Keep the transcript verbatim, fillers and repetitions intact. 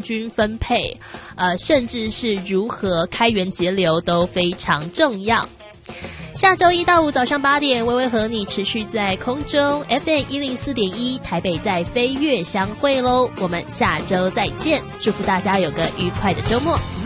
均分配，呃，甚至是如何开源节流都非常重要。下周一到五早上八点，微微和你持续在空中 F M 一零四点一，台北在飞跃相会喽。我们下周再见，祝福大家有个愉快的周末。